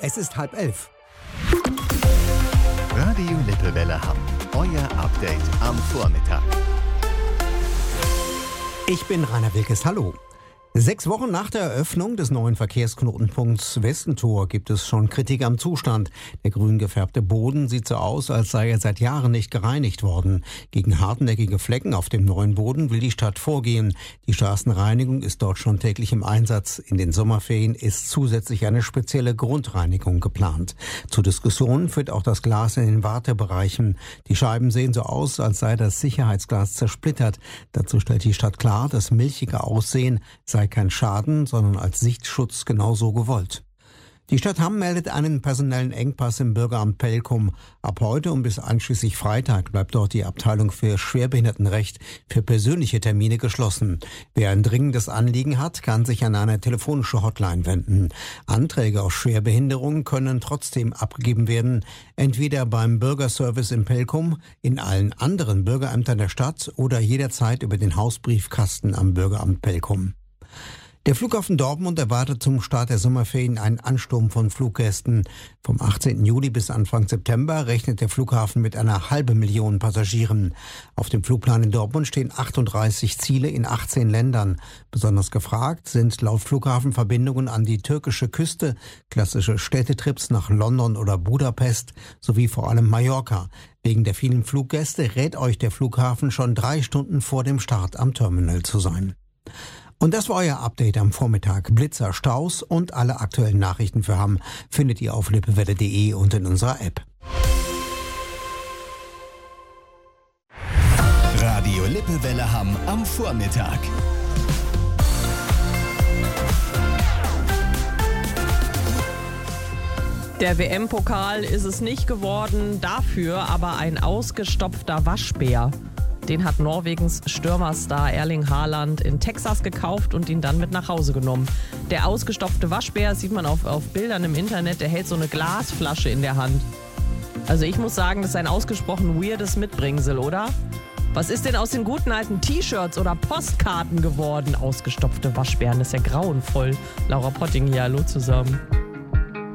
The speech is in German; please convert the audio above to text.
Es ist 10:30. Radio Lippewelle Hamm. Euer Update am Vormittag. Ich bin Rainer Wilkes. Hallo. 6 Wochen nach der Eröffnung des neuen Verkehrsknotenpunkts Westentor gibt es schon Kritik am Zustand. Der grün gefärbte Boden sieht so aus, als sei er seit Jahren nicht gereinigt worden. Gegen hartnäckige Flecken auf dem neuen Boden will die Stadt vorgehen. Die Straßenreinigung ist dort schon täglich im Einsatz. In den Sommerferien ist zusätzlich eine spezielle Grundreinigung geplant. Zur Diskussion führt auch das Glas in den Wartebereichen. Die Scheiben sehen so aus, als sei das Sicherheitsglas zersplittert. Dazu stellt die Stadt klar, das milchige Aussehen sei kein Schaden, sondern als Sichtschutz genauso gewollt. Die Stadt Hamm meldet einen personellen Engpass im Bürgeramt Pelkum. Ab heute und bis einschließlich Freitag bleibt dort die Abteilung für Schwerbehindertenrecht für persönliche Termine geschlossen. Wer ein dringendes Anliegen hat, kann sich an eine telefonische Hotline wenden. Anträge auf Schwerbehinderung können trotzdem abgegeben werden, entweder beim Bürgerservice in Pelkum, in allen anderen Bürgerämtern der Stadt oder jederzeit über den Hausbriefkasten am Bürgeramt Pelkum. Der Flughafen Dortmund erwartet zum Start der Sommerferien einen Ansturm von Fluggästen. Vom 18. Juli bis Anfang September rechnet der Flughafen mit einer 500.000 Passagieren. Auf dem Flugplan in Dortmund stehen 38 Ziele in 18 Ländern. Besonders gefragt sind laut Flughafen Verbindungen an die türkische Küste, klassische Städtetrips nach London oder Budapest sowie vor allem Mallorca. Wegen der vielen Fluggäste rät euch der Flughafen schon 3 Stunden vor dem Start am Terminal zu sein. Und das war euer Update am Vormittag. Blitzer, Staus und alle aktuellen Nachrichten für Hamm findet ihr auf lippewelle.de und in unserer App. Radio Lippewelle Hamm am Vormittag. Der WM-Pokal ist es nicht geworden, dafür aber ein ausgestopfter Waschbär. Den hat Norwegens Stürmerstar Erling Haaland in Texas gekauft und ihn dann mit nach Hause genommen. Der ausgestopfte Waschbär, sieht man auf Bildern im Internet, der hält so eine Glasflasche in der Hand. Also ich muss sagen, das ist ein ausgesprochen weirdes Mitbringsel, oder? Was ist denn aus den guten alten T-Shirts oder Postkarten geworden? Ausgestopfte Waschbären, das ist ja grauenvoll. Laura Potting hier, hallo zusammen.